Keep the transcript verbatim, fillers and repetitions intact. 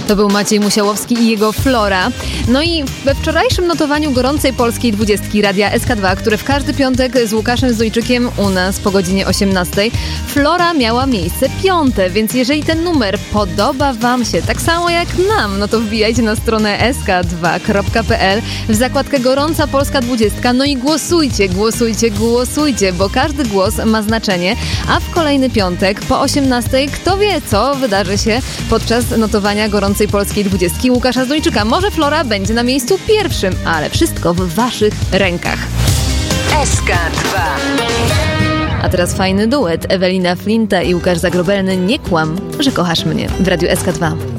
To był Maciej Musiałowski i jego Flora. No i we wczorajszym notowaniu gorącej polskiej dwudziestki Radia S K dwa, które w każdy piątek z Łukaszem Zdójczykiem u nas po godzinie osiemnastej, Flora miała miejsce piąte, więc jeżeli ten numer podoba wam się tak samo jak nam, no to wbijajcie na stronę s k dwa kropka p l w zakładkę Gorąca Polska dwudziestka, no i głosujcie, głosujcie, głosujcie, bo każdy głos ma znaczenie, a w kolejny piątek po osiemnastej kto wie, co wydarzy się podczas notowania gorącej polskiej dwudziestki Łukasza Zdójczyka. Może Flora będzie na miejscu pierwszym, ale wszystko w waszych rękach. S K dwa. A teraz fajny duet. Ewelina Flinta i Łukasz Zagrobelny. Nie kłam, że kochasz mnie w Radiu S K dwa.